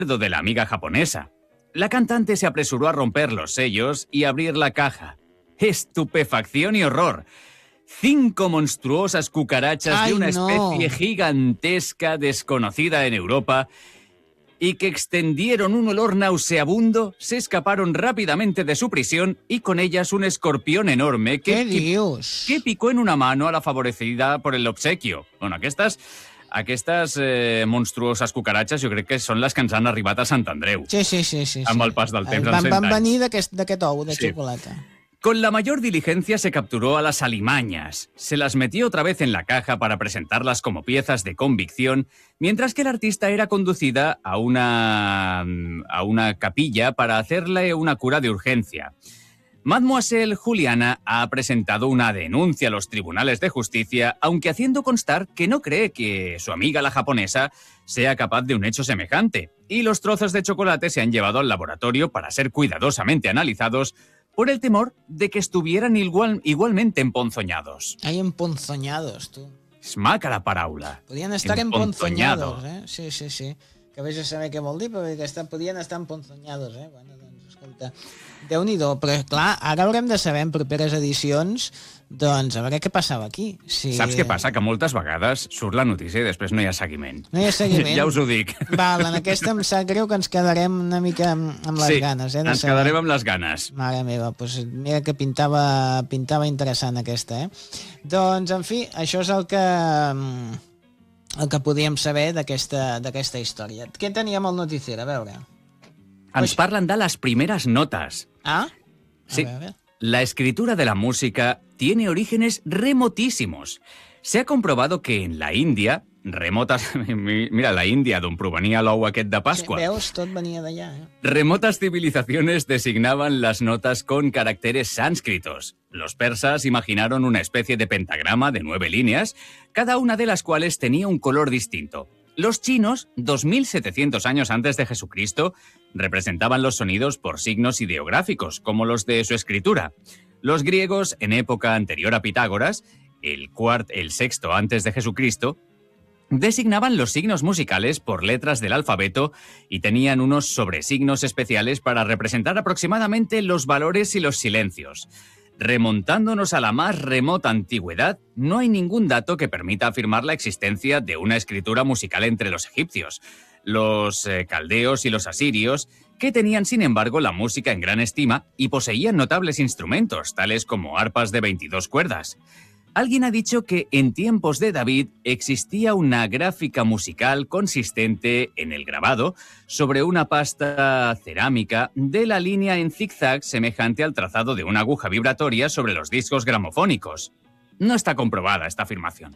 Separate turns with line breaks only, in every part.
de la amiga japonesa. La cantante se apresuró a romper los sellos y abrir la caja. Estupefacción y horror. 5 monstruosas cucarachas de una especie gigantesca desconocida en Europa y que extendieron un olor nauseabundo, se escaparon rápidamente de su prisión y con ellas un escorpión enorme que picó en una mano a la favorecida por el obsequio. Bueno, aquestes monstruoses cucaratges jo crec que són les que ens han arribat a Sant Andreu.
Sí.
Amb el pas del temps, en 100
Van
anys.
venir d'aquest ou de xocolata.
Con la mayor diligencia se capturó a las alimañas, se las metió otra vez en la caja para presentarlas como piezas de convicción, mientras que la artista era conducida a una capilla para hacerle una cura de urgencia. Mademoiselle Juliana ha presentado una denuncia a los tribunales de justicia, aunque haciendo constar que no cree que su amiga la japonesa sea capaz de un hecho semejante, y los trozos de chocolate se han llevado al laboratorio para ser cuidadosamente analizados por el temor de que estuvieran igualmente emponzoñados.
Ai, emponzoñados, tu.
És maca la paraula.
Podien estar emponzoñados, Sí. Que vés a saber què vol dir, però que podien estar emponzoñados, Bueno, doncs, escolta, Déu-n'hi-do, però clar, ara haurem de saber en properes edicions, doncs, a veure què passava aquí.
Saps què passa? Que moltes vegades surt la notícia i després no hi ha seguiment.
No hi ha seguiment.
Ja us ho dic.
Val, en aquesta em sap greu que ens quedarem una mica amb les ganes.
Ens quedarem amb les ganes.
Mare meva, doncs mira que pintava interessant aquesta, Doncs, en fi, això és el que podíem saber d'aquesta història. Què teníem al noticier? A veure.
Ens parlen de las primeras notas.
Ah?
Sí.
A ver.
La escritura de la música tiene orígenes remotísimos. Se ha comprobado que en la India, mira, la India d'on provenia l'ou aquest de Pasqua.
Sí, veus, tot venia d'allà.
Remotas civilizaciones designaban las notas con caracteres sánscritos. Los persas imaginaron una especie de pentagrama de 9 líneas, cada una de las cuales tenía un color distinto. Los chinos, 2700 años antes de Jesucristo, representaban los sonidos por signos ideográficos, como los de su escritura. Los griegos, en época anterior a Pitágoras, el sexto antes de Jesucristo, designaban los signos musicales por letras del alfabeto y tenían unos sobresignos especiales para representar aproximadamente los valores y los silencios. Remontándonos a la más remota antigüedad, no hay ningún dato que permita afirmar la existencia de una escritura musical entre los egipcios, los caldeos y los asirios, que tenían sin embargo la música en gran estima y poseían notables instrumentos, tales como arpas de 22 cuerdas. Alguien ha dicho que en tiempos de David existía una gráfica musical consistente en el grabado sobre una pasta cerámica de la línea en zigzag semejante al trazado de una aguja vibratoria sobre los discos gramofónicos. No está comprobada esta afirmación.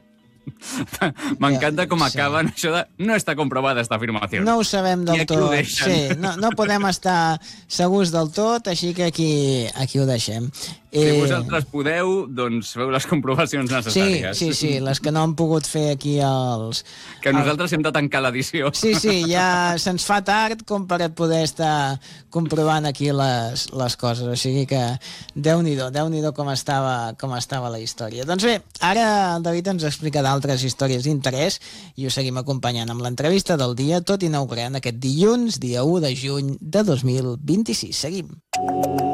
M'encanta com acaben això de... No està comprovada esta afirmació.
No ho sabem del tot. Sí, no podem estar segurs del tot, així que aquí ho deixem.
Si vosaltres podeu, doncs feu les comprovacions necessàries.
Sí, les que no han pogut fer aquí els...
Que nosaltres hem de tancar l'edició. Sí,
ja se'ns fa tard com per poder estar comprovant aquí les coses. O sigui que Déu-n'hi-do com estava la història. Doncs bé, ara el David ens explica d'altres històries d'interès i us seguim acompanyant amb l'entrevista del dia, tot inaugurant aquest dilluns, dia 1 de juny de 2026. Seguim.